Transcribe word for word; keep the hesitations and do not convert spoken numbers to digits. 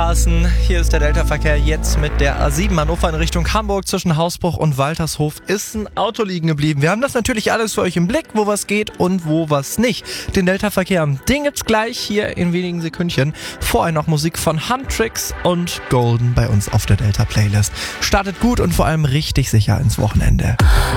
Carsten. Hier ist der Delta-Verkehr jetzt mit der A sieben Hannover in Richtung Hamburg zwischen Hausbruch und Waltershof ist ein Auto liegen geblieben. Wir haben das natürlich alles für euch im Blick, wo was geht und wo was nicht. Den Delta-Verkehr, den gibt's gleich hier in wenigen Sekündchen. Vorher noch Musik von Huntrix und Golden bei uns auf der Delta-Playlist. Startet gut und vor allem richtig sicher ins Wochenende.